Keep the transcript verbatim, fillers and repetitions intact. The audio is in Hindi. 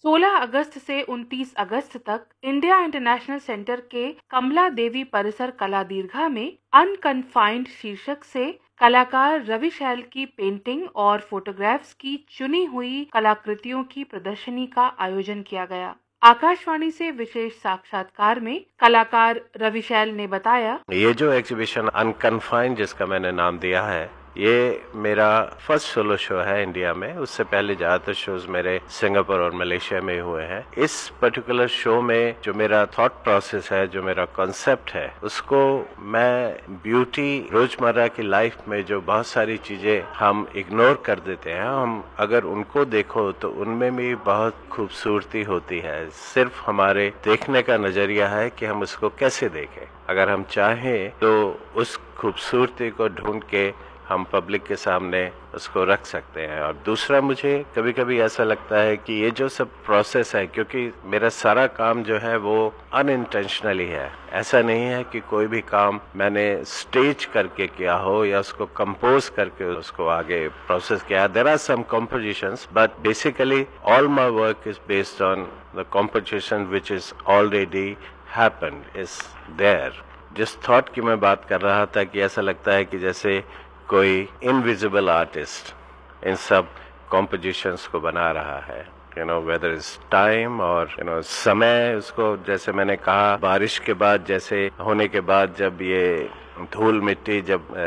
सोलह अगस्त से उनतीस अगस्त तक इंडिया इंटरनेशनल सेंटर के कमला देवी परिसर कला दीर्घा में अनकन्फाइंड शीर्षक से कलाकार रवि शैल की पेंटिंग और फोटोग्राफ्स की चुनी हुई कलाकृतियों की प्रदर्शनी का आयोजन किया गया। आकाशवाणी से विशेष साक्षात्कार में कलाकार रवि शैल ने बताया, ये जो एग्जीबिशन अनकन्फाइंड जिसका मैंने नाम दिया है, ये मेरा फर्स्ट सोलो शो है इंडिया में। उससे पहले ज्यादातर शोज मेरे सिंगापुर और मलेशिया में हुए हैं। इस पर्टिकुलर शो में जो मेरा थॉट प्रोसेस है, जो मेरा कॉन्सेप्ट है, उसको मैं ब्यूटी, रोजमर्रा की लाइफ में जो बहुत सारी चीजें हम इग्नोर कर देते हैं, हम अगर उनको देखो तो उनमें भी बहुत खूबसूरती होती है। सिर्फ हमारे देखने का नजरिया है कि हम उसको कैसे देखें। अगर हम चाहें तो उस खूबसूरती को ढूंढ के हम पब्लिक के सामने उसको रख सकते हैं। और दूसरा, मुझे कभी कभी ऐसा लगता है कि ये जो सब प्रोसेस है, क्योंकि मेरा सारा काम जो है वो अनइंटेंशनली है। ऐसा नहीं है कि कोई भी काम मैंने स्टेज करके किया हो या उसको कंपोज करके उसको आगे प्रोसेस किया। There are some compositions, but basically all my work is based on the composition which is already happened, is there. जिस थॉट की मैं बात कर रहा था कि ऐसा लगता है कि जैसे कोई इनविजिबल आर्टिस्ट इन सब कॉम्पोजिशंस को बना रहा है, you know, weather is time और यू नो समय। उसको जैसे मैंने कहा, बारिश के बाद जैसे होने के बाद जब ये धूल मिट्टी जब